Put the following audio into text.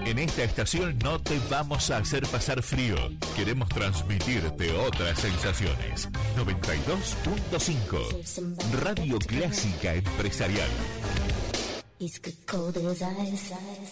En esta estación no te vamos a hacer pasar frío. Queremos transmitirte otras sensaciones. 92.5 Radio Clásica Empresarial.